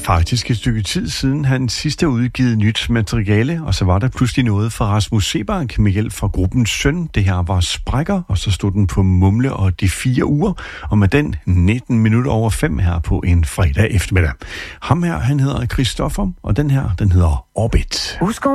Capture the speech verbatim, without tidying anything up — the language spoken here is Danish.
faktisk et stykke tid siden, han sidste udgivet nyt materiale, og så var der pludselig noget fra Rasmus Seebach med hjælp fra gruppens Søn. Det her var Sprækker, og så stod den på Mumle og de fire uger, og med den nitten minutter over fem her på en fredag eftermiddag. Ham her, han hedder Christoffer, og den her, den hedder Orbit. Husk